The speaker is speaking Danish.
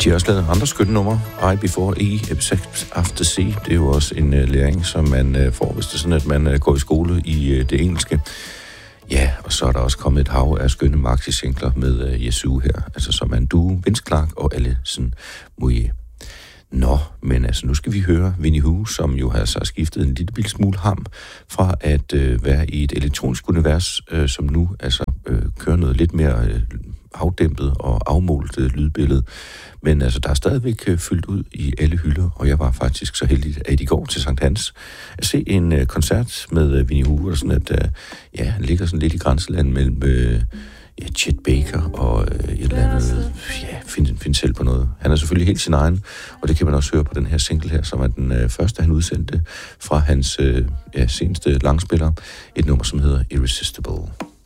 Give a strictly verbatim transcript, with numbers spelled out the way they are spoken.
De har også lavet andre skønne numre. I Before E, Sex After C. Det er jo også en uh, læring, som man uh, får, hvis det er sådan, at man uh, går i skole i uh, det engelske. Ja, og så er der også kommet et hav af skønne maxi-singler med uh, Yesu her, altså som er en duo, Vince Clarke og Alison Moyet. Nå, men altså nu skal vi høre Winnie Hu, som jo har så skiftet en lille bitte smule ham fra at øh, være i et elektronisk univers, øh, som nu altså øh, kører noget lidt mere øh, afdæmpet og afmålt øh, lydbillede. Men altså der er stadigvæk øh, fyldt ud i alle hylder, og jeg var faktisk så heldig at i går til Sankt Hans at se en øh, koncert med øh, Winnie Hu, og sådan at øh, ja, han ligger sådan lidt i grænseland mellem øh, ja, Chet Baker og øh, et eller andet, ja, find, find selv på noget. Han er selvfølgelig helt sin egen, og det kan man også høre på den her single her, som er den øh, første, han udsendte fra hans øh, ja, seneste langspiller. Et nummer, som hedder Irresistible.